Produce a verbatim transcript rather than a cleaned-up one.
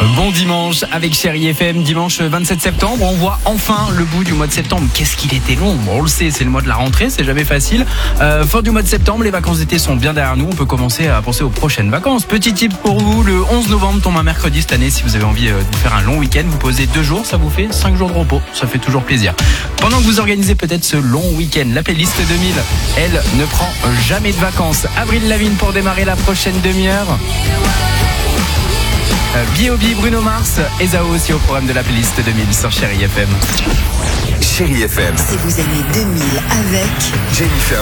Bon dimanche avec Chérie F M, dimanche vingt-sept septembre, on voit enfin le bout du mois de septembre. Qu'est-ce qu'il était long, bon, on le sait, c'est le mois de la rentrée, c'est jamais facile. Euh, fin du mois de septembre, les vacances d'été sont bien derrière nous, on peut commencer à penser aux prochaines vacances. Petit tip pour vous, le onze novembre tombe un mercredi cette année, si vous avez envie de vous faire un long week-end, vous posez deux jours, ça vous fait cinq jours de repos, ça fait toujours plaisir. Pendant que vous organisez peut-être ce long week-end, la playlist deux mille, elle ne prend jamais de vacances. Avril Lavigne pour démarrer la prochaine demi-heure. B O B, Bruno Mars et Zao aussi au programme de la playlist deux mille sur Chérie F M. Chérie F M. Si vous aimez deux mille avec Jennifer